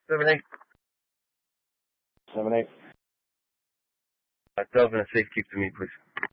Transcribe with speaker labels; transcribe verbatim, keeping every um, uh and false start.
Speaker 1: Seven eight.
Speaker 2: Seven eight.
Speaker 1: Uh, Delvin and safe keep to me, please.